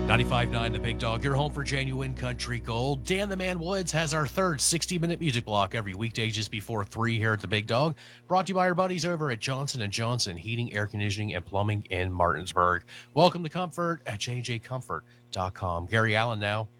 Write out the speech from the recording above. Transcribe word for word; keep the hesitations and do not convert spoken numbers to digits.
ninety-five point nine The Big Dog, your home for genuine country gold. Dan the Man Woods has our third sixty-minute music block every weekday just before three here at The Big Dog. Brought to you by our buddies over at Johnson and Johnson Heating, Air Conditioning, and Plumbing in Martinsburg. Welcome to Comfort at j j comfort dot com. Gary Allen now